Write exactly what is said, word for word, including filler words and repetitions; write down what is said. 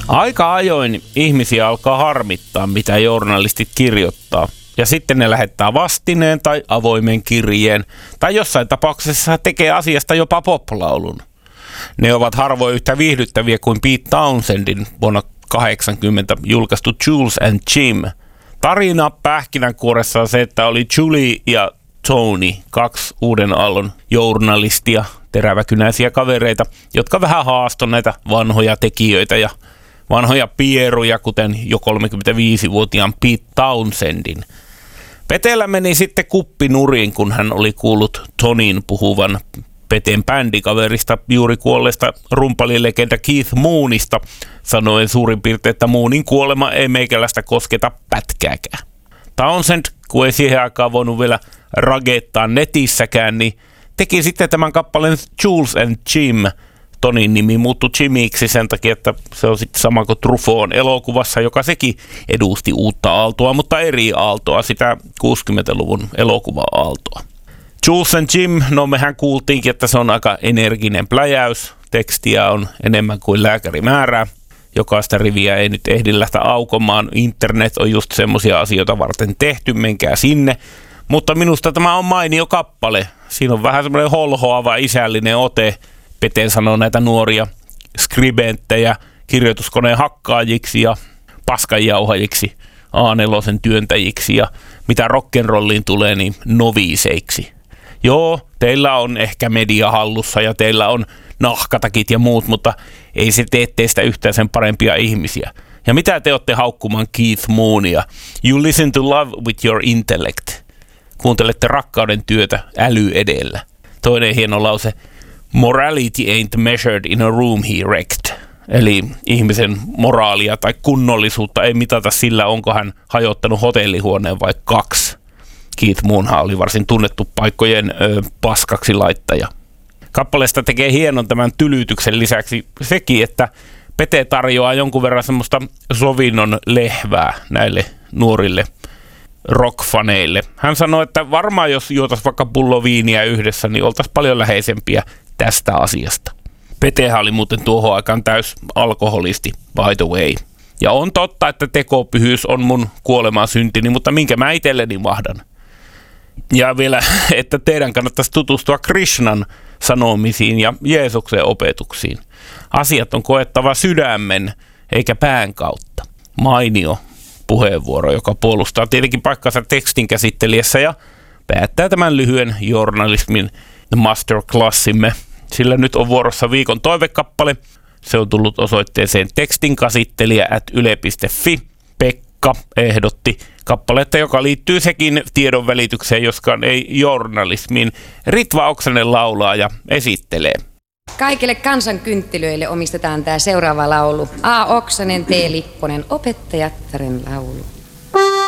Aika ajoin ihmisiä alkaa harmittaa, mitä journalistit kirjoittaa. Ja sitten ne lähettää vastineen tai avoimen kirjeen, tai jossain tapauksessa tekee asiasta jopa poplaulun. Ne ovat harvoin yhtä viihdyttäviä kuin Pete Townshendin vuonna kahdeksankymmentä julkaistu Jules and Jim. Tarina pähkinänkuoressa on se, että oli Julie ja Tony, kaksi uuden aallon journalistia, teräväkynäisiä kavereita, jotka vähän haastoi näitä vanhoja tekijöitä ja vanhoja pieruja, kuten jo kolmekymmentäviisivuotiaan Pete Townshendin. Peteellä meni sitten kuppi nurin, kun hän oli kuullut Tonin puhuvan Peten bändikaverista juuri kuolleesta rumpalilegenda Keith Moonista, sanoen suurin piirtein, että Moonin kuolema ei meikäläistä kosketa pätkääkään. Townsend, kun ei siihen aikaan voinut vielä ragettaa netissäkään, niin teki sitten tämän kappaleen Jules and Jim. Tonin nimi muuttui Jimiksi sen takia, että se on sitten sama kuin Truffaut elokuvassa, joka sekin edusti uutta aaltoa, mutta eri aaltoa, sitä kuusikymmentäluvun elokuva-aaltoa. Jules and Jim, no mehän kuultiinkin, että se on aika energinen pläjäys. Tekstiä on enemmän kuin lääkäri määrää. Jokaista riviä ei nyt ehdi lähteä aukomaan. Internet on just semmoisia asioita varten tehty, menkää sinne. Mutta minusta tämä on mainio kappale. Siinä on vähän semmoinen holhoava isällinen ote. Pete sanoo näitä nuoria skribenttejä kirjoituskoneen hakkaajiksi ja paskanjauhajiksi, A neljä työntäjiksi ja mitä rock'n'rolliin tulee, niin noviiseiksi. Joo, teillä on ehkä media hallussa ja teillä on nahkatakit ja muut, mutta ei se tee teistä yhtään sen parempia ihmisiä. Ja mitä te olette haukkumaan Keith Moonia? You listen to love with your intellect. Kuuntelette rakkauden työtä äly edellä. Toinen hieno lause. Morality ain't measured in a room he wrecked. Eli ihmisen moraalia tai kunnollisuutta ei mitata sillä, onko hän hajottanut hotellihuoneen vai kaksi. Keith Moonhan oli varsin tunnettu paikkojen ö, paskaksi laittaja. Kappaleesta tekee hienon tämän tylytyksen lisäksi sekin, että Pete tarjoaa jonkun verran semmoista sovinnon lehvää näille nuorille rockfaneille. Hän sanoi, että varmaan jos juotaisiin vaikka pullo viiniä yhdessä, niin oltaisiin paljon läheisempiä tästä asiasta. Petehän oli muuten tuohon aikaan täys alkoholisti, by the way. Ja on totta, että tekopyhyys on mun kuoleman syntini, mutta minkä mä itselleni mahdan. Ja vielä, että teidän kannattaisi tutustua Krishnan sanomisiin ja Jeesuksen opetuksiin. Asiat on koettava sydämen eikä pään kautta. Mainio puheenvuoro, joka puolustaa tietenkin paikkansa tekstin käsittelijässä ja päättää tämän lyhyen journalismin masterclassimme. Sillä nyt on vuorossa viikon toivekappale. Se on tullut osoitteeseen tekstinkäsittelijä at yle piste fi. Pekka ehdotti kappaletta, joka liittyy sekin tiedon välitykseen, joskaan ei journalismiin. Ritva Oksanen laulaa ja esittelee. Kaikille kansankynttilöille omistetaan tämä seuraava laulu. A. Oksanen, T. Lipponen, opettajattaren laulu.